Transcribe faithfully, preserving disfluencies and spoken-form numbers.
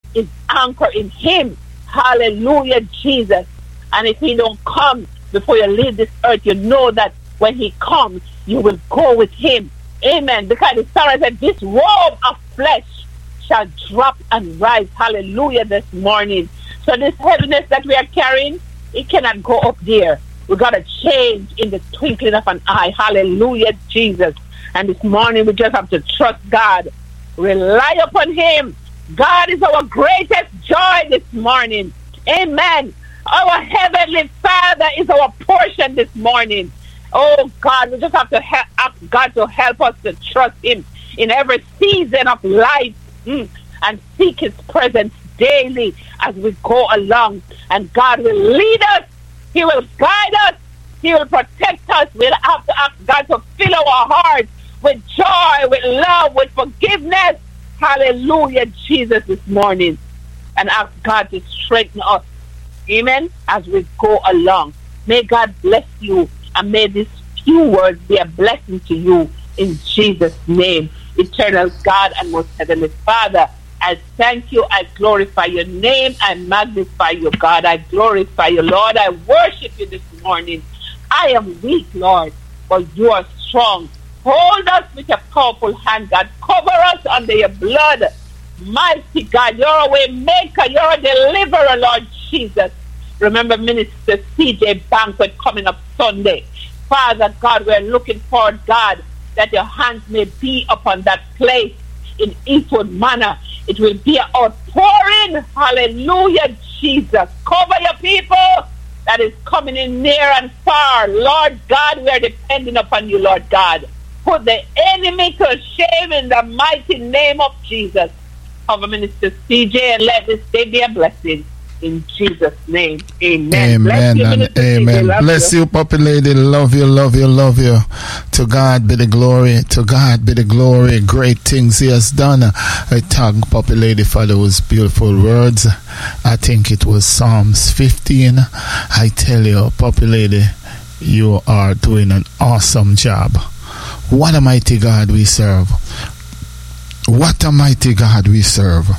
is anchored in him. Hallelujah, Jesus. And if he don't come before you leave this earth, you know that when he comes, you will go with him. Amen. Because the Psalmist said, this robe of flesh shall drop and rise. Hallelujah, this morning. So this heaviness that we are carrying, it cannot go up there. We got to change in the twinkling of an eye. Hallelujah, Jesus. And this morning we just have to trust God. Rely upon him. God is our greatest joy this morning. Amen. Our heavenly Father is our portion this morning. Oh God, we just have to help, ask God to help us to trust him in every season of life mm, and seek his presence daily as we go along. And God will lead us. He will guide us. He will protect us. We'll have to ask God to fill our hearts with joy, with love, with forgiveness. Hallelujah, Jesus, this morning. And ask God to strengthen us. Amen. As we go along. May God bless you. And may these few words be a blessing to you in Jesus' name. Eternal God and most heavenly Father, I thank you. I glorify your name. I magnify you, God. I glorify you, Lord. I worship you this morning. I am weak, Lord, but you are strong. Hold us with your powerful hand, God. Cover us under your blood. Mighty God, you're a way maker. You're a deliverer, Lord Jesus. Remember Minister C J banquet coming up Sunday. Father God, we're looking forward, God, that your hands may be upon that place in Eastwood Manor. It will be an outpouring. Hallelujah, Jesus. Cover your people that is coming in near and far. Lord God, we are depending upon you, Lord God. Put the enemy to shame in the mighty name of Jesus. Cover Minister C J and let this day be a blessing. In Jesus' name, amen. Amen you, and amen. Bless you. you, Puppy Lady. Love you, love you, love you. To God be the glory. To God be the glory. Great things he has done. I thank Puppy Lady for those beautiful words. I think it was Psalms fifteen. I tell you, Puppy Lady, you are doing an awesome job. What a mighty God we serve. What a mighty God we serve.